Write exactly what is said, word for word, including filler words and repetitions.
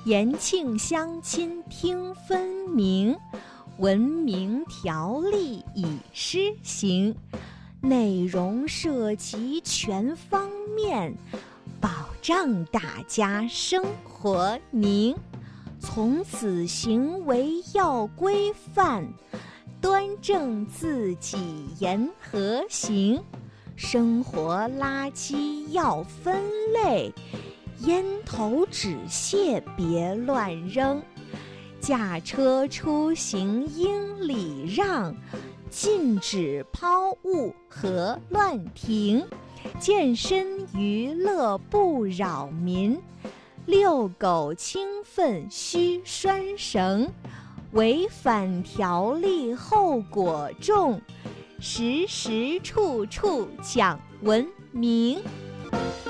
延庆乡亲听分明，文明条例已施行，内容涉及全方面，保障大家生活宁。从此行为要规范，端正自己严和行。生活垃圾要分类，烟头纸屑别乱扔。驾车出行应礼让，禁止抛物和乱停。健身娱乐不扰民，遛狗兴奋须拴绳。违反条例后果重，时时处处讲文明。